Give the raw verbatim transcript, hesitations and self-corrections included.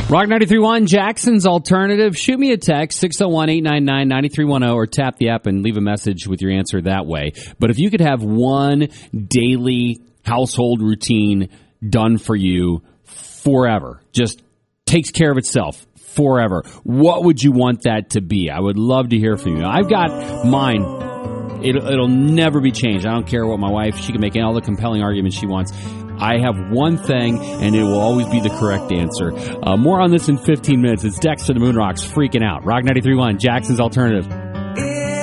Rock ninety-three point one, Jackson's Alternative. Shoot me a text, six oh one, eight nine nine, nine three one oh, or tap the app and leave a message with your answer that way. But if you could have one daily household routine done for you forever, just takes care of itself forever, what would you want that to be? I would love to hear from you. I've got mine. It'll, it'll never be changed. I don't care what my wife, she can make all the compelling arguments she wants. I have one thing, and it will always be the correct answer. Uh, more on this in fifteen minutes. It's Dex to the Moon Rocks freaking out. Rock ninety-three point one, Jackson's Alternative.